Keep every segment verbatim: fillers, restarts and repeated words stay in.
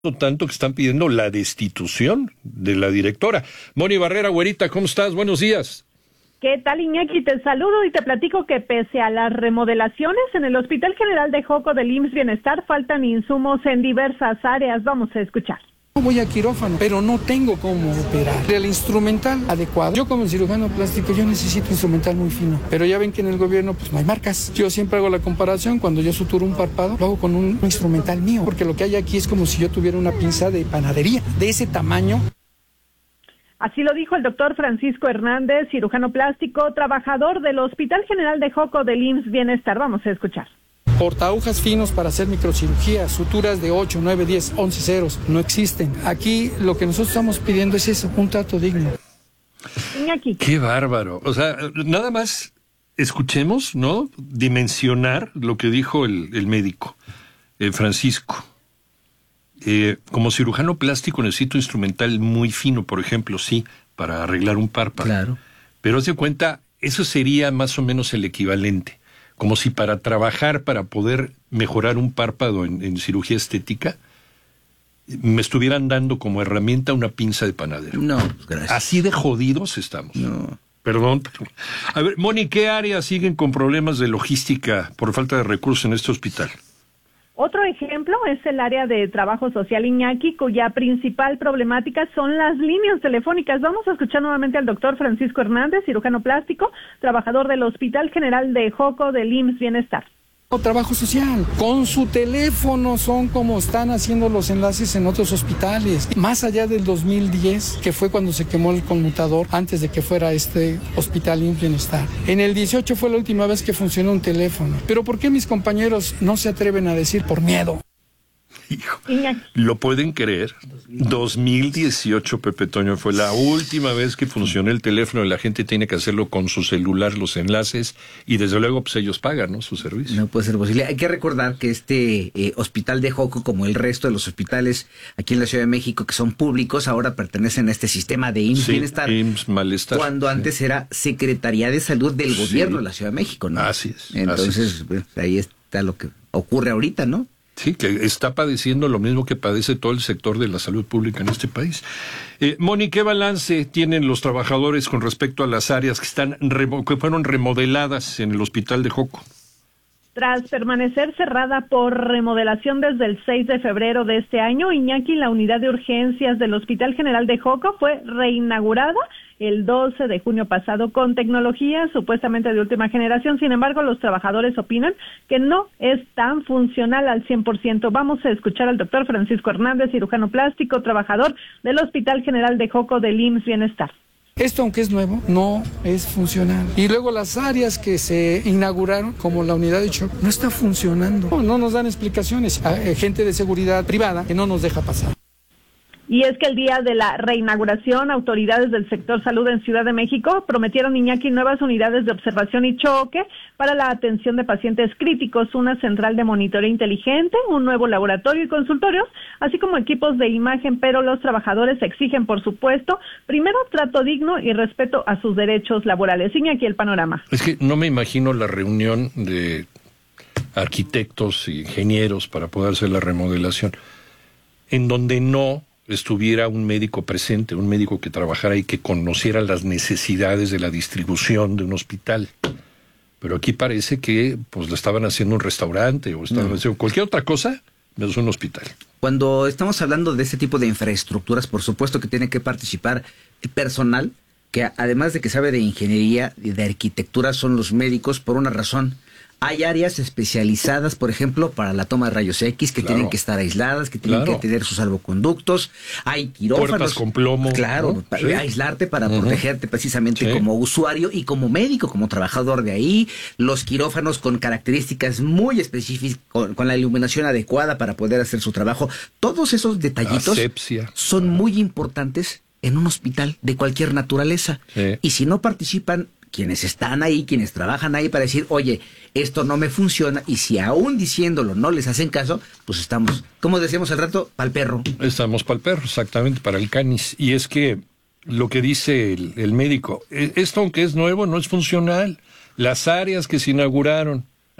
tanto que están pidiendo la destitución de la directora. Moni Barrera, güerita, ¿cómo estás? Buenos días. ¿Qué tal, Iñaki? Te saludo y te platico que pese a las remodelaciones en el Hospital General de Joco del I M S S Bienestar faltan insumos en diversas áreas. Vamos a escuchar. Voy a quirófano, pero no tengo cómo operar. El instrumental adecuado. Yo como cirujano plástico, yo necesito instrumental muy fino. Pero ya ven que en el gobierno pues no hay marcas. Yo siempre hago la comparación, cuando yo suturo un párpado, lo hago con un instrumental mío. Porque lo que hay aquí es como si yo tuviera una pinza de panadería, de ese tamaño. Así lo dijo el doctor Francisco Hernández, cirujano plástico, trabajador del Hospital General de Joco del I M S S Bienestar. Vamos a escuchar. Portaagujas finos para hacer microcirugía, suturas de ocho, nueve, diez, once ceros, no existen. Aquí lo que nosotros estamos pidiendo es eso, un trato digno. Iñaki. Qué bárbaro. O sea, nada más escuchemos, ¿no? Dimensionar lo que dijo el, el médico, eh, Francisco. Eh, como cirujano plástico necesito instrumental muy fino, por ejemplo, sí, para arreglar un párpado. Claro. Pero haz de cuenta, eso sería más o menos el equivalente. Como si para trabajar, para poder mejorar un párpado en, en cirugía estética, me estuvieran dando como herramienta una pinza de panadero. No, gracias. Así de jodidos estamos. No. Perdón. Pero... A ver, Moni, ¿qué áreas siguen con problemas de logística por falta de recursos en este hospital? Otro ejemplo es el área de trabajo social, Iñaki, cuya principal problemática son las líneas telefónicas. Vamos a escuchar nuevamente al doctor Francisco Hernández, cirujano plástico, trabajador del Hospital General de Joco del I M S S Bienestar. Trabajo social, con su teléfono son como están haciendo los enlaces en otros hospitales. Más allá del dos mil diez, que fue cuando se quemó el conmutador, antes de que fuera este Hospital I M S S Bienestar. En el dieciocho fue la última vez que funcionó un teléfono. Pero ¿por qué mis compañeros no se atreven a decir por miedo? Hijo, ¿lo pueden creer? dos mil dieciocho, Pepe Toño, fue la última vez que funcionó el teléfono y la gente tiene que hacerlo con su celular, los enlaces, y desde luego pues ellos pagan, ¿no?, su servicio. No puede ser posible. Hay que recordar que este eh, Hospital de Joco, como el resto de los hospitales aquí en la Ciudad de México que son públicos, ahora pertenecen a este sistema de I M S S Sí, Bienestar. I M S S Malestar. Cuando antes sí. era Secretaría de Salud del Sí. Gobierno de la Ciudad de México, ¿no? Así es. Entonces, así es. Pues, ahí está lo que ocurre ahorita, ¿no? Sí, que está padeciendo lo mismo que padece todo el sector de la salud pública en este país. Eh, Moni, ¿qué balance tienen los trabajadores con respecto a las áreas que están remo- que fueron remodeladas en el Hospital de Joco? Tras permanecer cerrada por remodelación desde el seis de febrero de este año, Iñaki, la unidad de urgencias del Hospital General de Joco fue reinaugurada el doce de junio pasado con tecnología supuestamente de última generación. Sin embargo, los trabajadores opinan que no es tan funcional al cien por ciento. Vamos a escuchar al doctor Francisco Hernández, cirujano plástico, trabajador del Hospital General de Joco del I M S S Bienestar. Esto, aunque es nuevo, no es funcional. Y luego las áreas que se inauguraron, como la unidad de shock, no está funcionando. No, no nos dan explicaciones. Hay gente de seguridad privada que no nos deja pasar. Y es que el día de la reinauguración, autoridades del sector salud en Ciudad de México prometieron, Iñaki, nuevas unidades de observación y choque para la atención de pacientes críticos, una central de monitoreo inteligente, un nuevo laboratorio y consultorios, así como equipos de imagen, pero los trabajadores exigen, por supuesto, primero trato digno y respeto a sus derechos laborales. Iñaki, el panorama. Es que no me imagino la reunión de arquitectos e ingenieros para poder hacer la remodelación, en donde no estuviera un médico presente, un médico que trabajara y que conociera las necesidades de la distribución de un hospital. Pero aquí parece que pues lo estaban haciendo un restaurante o estaban no. haciendo cualquier otra cosa, menos un hospital. Cuando estamos hablando de este tipo de infraestructuras, por supuesto que tiene que participar personal, que además de que sabe de ingeniería y de arquitectura, son los médicos por una razón. Hay áreas especializadas, por ejemplo, para la toma de rayos X, que claro. tienen que estar aisladas, que tienen claro. que tener sus salvoconductos. Hay quirófanos. Puertas con plomo. Claro, ¿no? para sí. aislarte para uh-huh. protegerte precisamente sí. como usuario y como médico, como trabajador de ahí. Los quirófanos con características muy específicas, con, con la iluminación adecuada para poder hacer su trabajo. Todos esos detallitos Asepsia. son muy importantes en un hospital de cualquier naturaleza. Sí. Y si no participan quienes están ahí, quienes trabajan ahí para decir, oye, esto no me funciona, y si aún diciéndolo no les hacen caso, pues estamos, como decíamos al rato, pa'l perro. Estamos pa'l perro, exactamente, para el canis. Y es que lo que dice el, el médico, esto aunque es nuevo, no es funcional. Las áreas que se inauguraron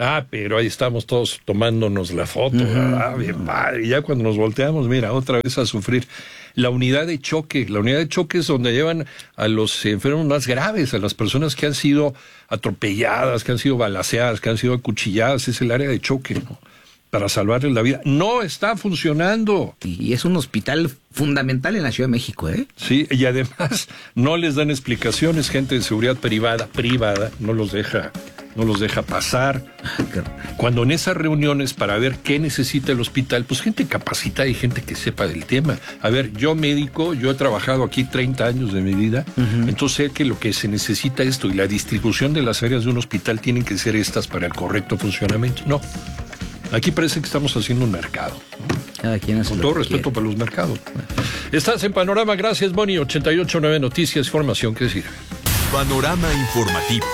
Ah, pero ahí estamos todos tomándonos la foto. Uh-huh. Ah, bien padre. Y ya cuando nos volteamos, mira, otra vez a sufrir. La unidad de choque, la unidad de choque es donde llevan a los enfermos más graves, a las personas que han sido atropelladas, que han sido balaceadas, que han sido acuchilladas, es el área de choque, ¿no? Para salvarles la vida. No está funcionando. Y es un hospital fundamental en la Ciudad de México, ¿eh? Sí, y además no les dan explicaciones, gente de seguridad privada, privada, no los deja, no los deja pasar. Cuando en esas reuniones para ver qué necesita el hospital, pues gente capacitada y gente que sepa del tema. A ver, yo médico, yo he trabajado aquí treinta años de mi vida, uh-huh. Entonces sé que lo que se necesita esto y la distribución de las áreas de un hospital tienen que ser estas para el correcto funcionamiento. No. Aquí parece que estamos haciendo un mercado. Cada quien hace Con todo respeto quiere. para los mercados. Estás en Panorama, gracias, Boni. ochenta y ocho punto nueve Noticias, información que sirve. Panorama informativo.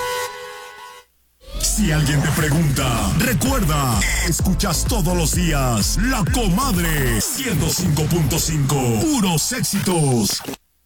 Si alguien te pregunta, recuerda, escuchas todos los días La Comadre ciento cinco punto cinco, puros éxitos.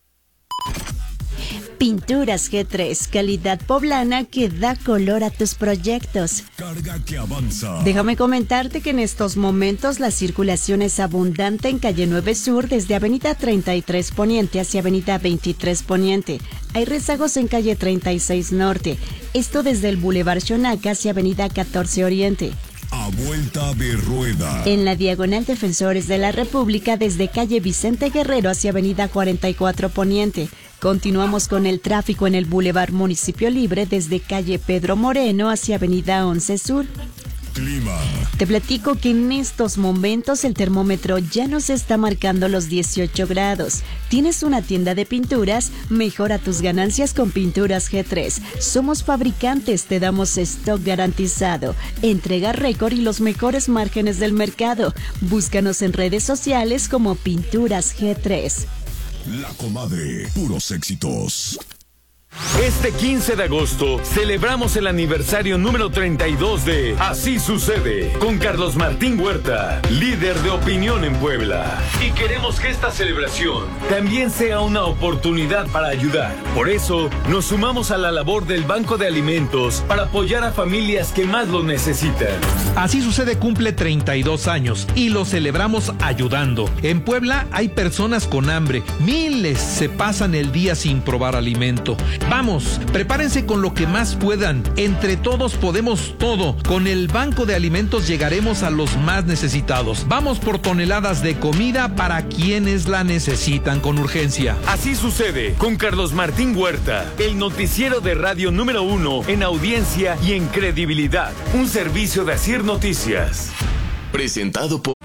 Pinturas G tres, calidad poblana que da color a tus proyectos. Carga que avanza. Déjame comentarte que en estos momentos la circulación es abundante en calle nueve Sur desde avenida treinta y tres Poniente hacia avenida veintitrés Poniente. Hay rezagos en calle treinta y seis Norte, esto desde el Boulevard Xonaca hacia avenida catorce Oriente. A vuelta de rueda. En la diagonal Defensores de la República desde calle Vicente Guerrero hacia avenida cuarenta y cuatro Poniente. Continuamos con el tráfico en el Boulevard Municipio Libre desde calle Pedro Moreno hacia avenida once Sur. Clima. Te platico que en estos momentos el termómetro ya nos está marcando los dieciocho grados. ¿Tienes una tienda de pinturas? Mejora tus ganancias con Pinturas G tres. Somos fabricantes, te damos stock garantizado, entrega récord y los mejores márgenes del mercado. Búscanos en redes sociales como Pinturas G tres. La Comadre, puros éxitos. Este quince de agosto celebramos el aniversario número treinta y dos de Así Sucede con Carlos Martín Huerta, líder de opinión en Puebla. Y queremos que esta celebración también sea una oportunidad para ayudar. Por eso nos sumamos a la labor del Banco de Alimentos para apoyar a familias que más lo necesitan. Así Sucede cumple treinta y dos años y lo celebramos ayudando. En Puebla hay personas con hambre, miles se pasan el día sin probar alimento. Vamos, prepárense con lo que más puedan. Entre todos podemos todo. Con el Banco de Alimentos llegaremos a los más necesitados. Vamos por toneladas de comida para quienes la necesitan con urgencia. Así Sucede con Carlos Martín Huerta, el noticiero de radio número uno en audiencia y en credibilidad. Un servicio de Asir Noticias. Presentado por